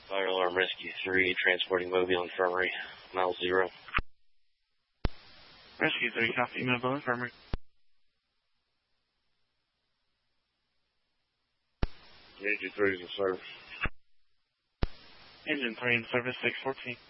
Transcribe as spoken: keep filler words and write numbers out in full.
Fire alarm rescue three, transporting Mobile Infirmary, mile zero. Rescue three, copy, Mobile Infirmary. Engine three is in service. Engine three in service, six fourteen.